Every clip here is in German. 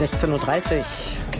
16:30 Uhr.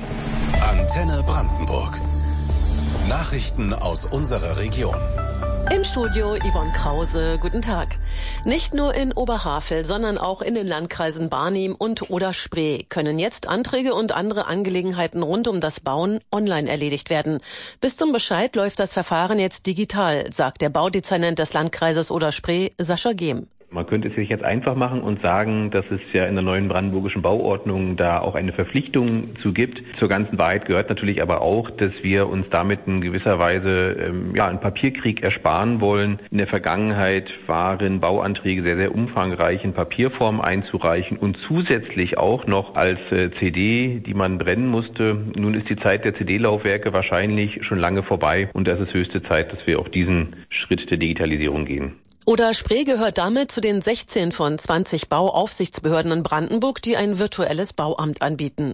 Antenne Brandenburg. Nachrichten aus unserer Region. Im Studio Yvonne Krause. Guten Tag. Nicht nur in Oberhavel, sondern auch in den Landkreisen Barnim und Oder-Spree können jetzt Anträge und andere Angelegenheiten rund um das Bauen online erledigt werden. Bis zum Bescheid läuft das Verfahren jetzt digital, sagt der Baudezernent des Landkreises Oder-Spree, Sascha Gehm. Man könnte es sich jetzt einfach machen und sagen, dass es ja in der neuen brandenburgischen Bauordnung da auch eine Verpflichtung zu gibt. Zur ganzen Wahrheit gehört natürlich aber auch, dass wir uns damit in gewisser Weise einen Papierkrieg ersparen wollen. In der Vergangenheit waren Bauanträge sehr, sehr umfangreich in Papierform einzureichen und zusätzlich auch noch als CD, die man brennen musste. Nun ist die Zeit der CD-Laufwerke wahrscheinlich schon lange vorbei und es ist höchste Zeit, dass wir auch diesen Schritt der Digitalisierung gehen. Oder-Spree gehört damit zu den 16 von 20 Bauaufsichtsbehörden in Brandenburg, die ein virtuelles Bauamt anbieten.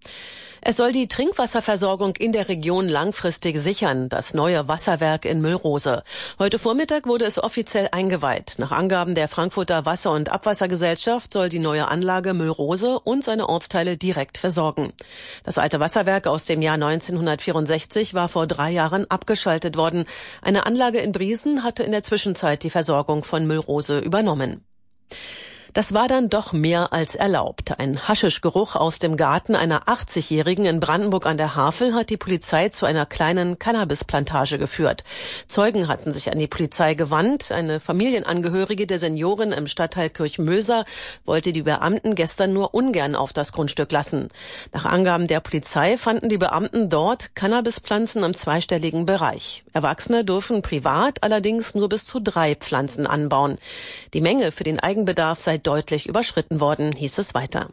Es soll die Trinkwasserversorgung in der Region langfristig sichern, das neue Wasserwerk in Müllrose. Heute Vormittag wurde es offiziell eingeweiht. Nach Angaben der Frankfurter Wasser- und Abwassergesellschaft soll die neue Anlage Müllrose und seine Ortsteile direkt versorgen. Das alte Wasserwerk aus dem Jahr 1964 war vor 3 Jahren abgeschaltet worden. Eine Anlage in Briesen hatte in der Zwischenzeit die Versorgung von Müllrose übernommen. Das war dann doch mehr als erlaubt. Ein Haschischgeruch aus dem Garten einer 80-Jährigen in Brandenburg an der Havel hat die Polizei zu einer kleinen Cannabisplantage geführt. Zeugen hatten sich an die Polizei gewandt. Eine Familienangehörige der Seniorin im Stadtteil Kirchmöser wollte die Beamten gestern nur ungern auf das Grundstück lassen. Nach Angaben der Polizei fanden die Beamten dort Cannabispflanzen im zweistelligen Bereich. Erwachsene dürfen privat allerdings nur bis zu 3 Pflanzen anbauen. Die Menge für den Eigenbedarf sei deutlich überschritten worden, hieß es weiter.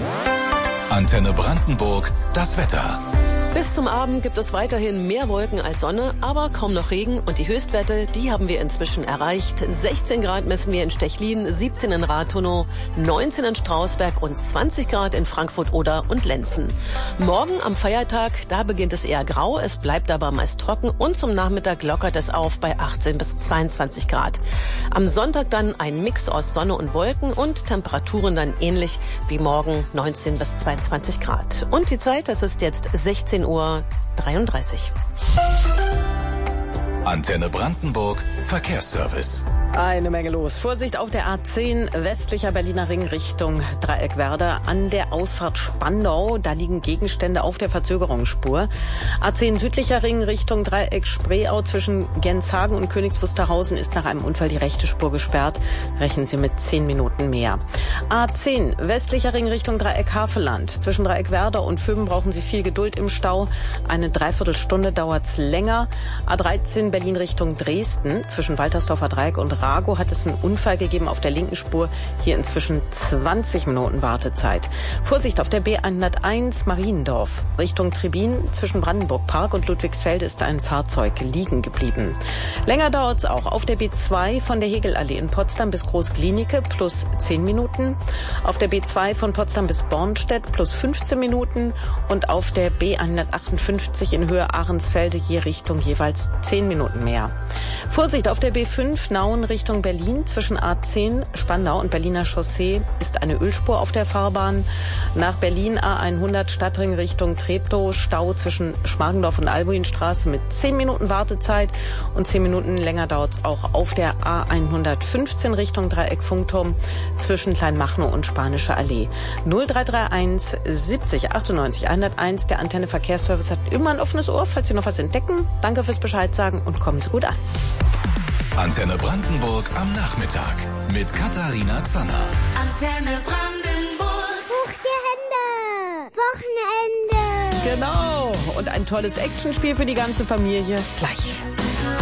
Antenne Brandenburg, das Wetter. Bis zum Abend gibt es weiterhin mehr Wolken als Sonne, aber kaum noch Regen und die Höchstwerte, die haben wir inzwischen erreicht. 16 Grad messen wir in Stechlin, 17 in Rathenow, 19 in Strausberg und 20 Grad in Frankfurt-Oder und Lenzen. Morgen am Feiertag, da beginnt es eher grau, es bleibt aber meist trocken und zum Nachmittag lockert es auf bei 18 bis 22 Grad. Am Sonntag dann ein Mix aus Sonne und Wolken und Temperaturen dann ähnlich wie morgen 19 bis 22 Grad. Und die Zeit, das ist jetzt 16:33 Uhr. Antenne Brandenburg, Verkehrsservice. Eine Menge los. Vorsicht auf der A10 westlicher Berliner Ring Richtung Dreieck Werder an der Ausfahrt Spandau. Da liegen Gegenstände auf der Verzögerungsspur. A10 südlicher Ring Richtung Dreieck Spreeau zwischen Genshagen und Königs Wusterhausen ist nach einem Unfall die rechte Spur gesperrt. Rechnen Sie mit 10 Minuten mehr. A10 westlicher Ring Richtung Dreieck Havelland. Zwischen Dreieck Werder und Föben brauchen Sie viel Geduld im Stau. Eine Dreiviertelstunde dauert's länger. A13 Berlin Richtung Dresden. Zwischen Waltersdorfer Dreieck und Rago hat es einen Unfall gegeben auf der linken Spur. Hier inzwischen 20 Minuten Wartezeit. Vorsicht auf der B101 Mariendorf. Richtung Trebin zwischen Brandenburg Park und Ludwigsfeld ist ein Fahrzeug liegen geblieben. Länger dauert es auch auf der B2 von der Hegelallee in Potsdam bis Großklinike plus 10 Minuten. Auf der B2 von Potsdam bis Bornstedt plus 15 Minuten. Und auf der B158 in Höhe Ahrensfelde je Richtung jeweils 10 Minuten mehr. Vorsicht auf der B5 Nauen Richtung Berlin zwischen A10 Spandau und Berliner Chaussee ist eine Ölspur auf der Fahrbahn. Nach Berlin A100 Stadtring Richtung Treptow Stau zwischen Schmargendorf und Albuinstraße mit 10 Minuten Wartezeit und 10 Minuten länger dauert es auch auf der A115 Richtung Dreieck Funkturm zwischen Kleinmachnow und Spanische Allee. 0331 70 98 101 der Antenne Verkehrsservice hat immer ein offenes Ohr, falls Sie noch was entdecken. Danke fürs Bescheid sagen und kommen Sie gut an. Antenne Brandenburg am Nachmittag mit Katharina Zanner. Antenne Brandenburg. Hoch die Hände. Wochenende. Genau. Und ein tolles Actionspiel für die ganze Familie. Gleich.